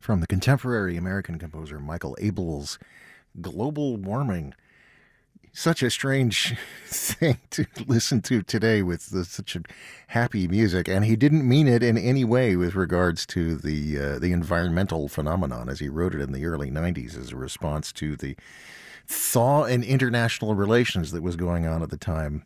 from the contemporary American composer Michael Abels' Global Warming. Such a strange thing to listen to today with such a happy music, and he didn't mean it in any way with regards to the environmental phenomenon as he wrote it in the early 90s as a response to the thaw in international relations that was going on at the time.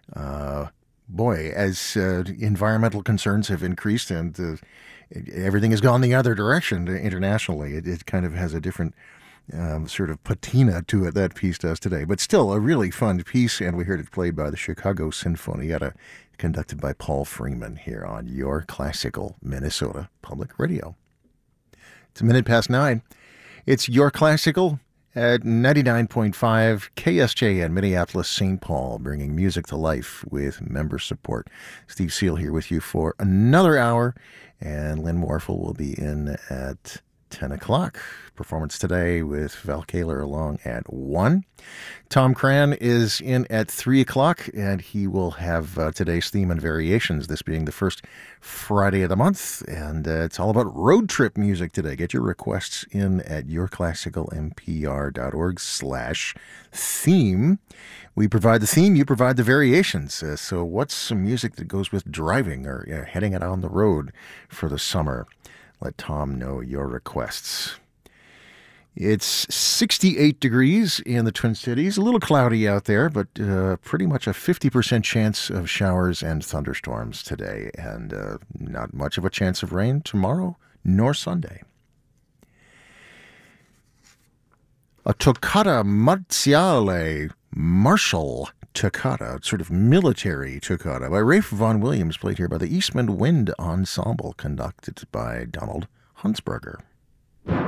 As environmental concerns have increased and everything has gone the other direction internationally, it kind of has a different sort of patina to it, that piece does today. But still a really fun piece, and we heard it played by the Chicago Sinfonietta, conducted by Paul Freeman here on Your Classical Minnesota Public Radio. It's 9:01. It's Your Classical at 99.5 KSJN Minneapolis, St. Paul, bringing music to life with member support. Steve Seal here with you for another hour, and Lynn Morphle will be in at 10 o'clock. Performance today with Val Kaler along at 1. Tom Cran is in at 3 o'clock, and he will have today's theme and variations, this being the first Friday of the month. And it's all about road trip music today. Get your requests in at yourclassicalmpr.org/theme. We provide the theme, you provide the variations. So what's some music that goes with driving or heading out on the road for the summer? Let Tom know your requests. It's 68 degrees in the Twin Cities. A little cloudy out there, but pretty much a 50% chance of showers and thunderstorms today, and not much of a chance of rain tomorrow nor Sunday. A toccata marziale, martial toccata, sort of military toccata, by Rafe Vaughan Williams, played here by the Eastman Wind Ensemble, conducted by Donald Hunsberger.